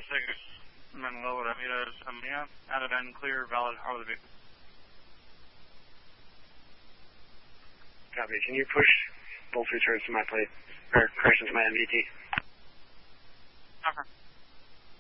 6, Manila, Ramirez, Amia, added and clear, valid Harley vehicle. Copy. Can you push both returns to my plate, or corrections to my MVT? Okay.